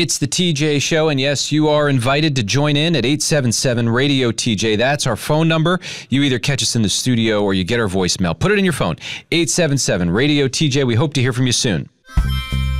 It's the TJ Show, and yes, you are invited to join in at 877-RADIO-TJ. That's our phone number. You either catch us in the studio or you get our voicemail. Put it in your phone, 877-RADIO-TJ. We hope to hear from you soon.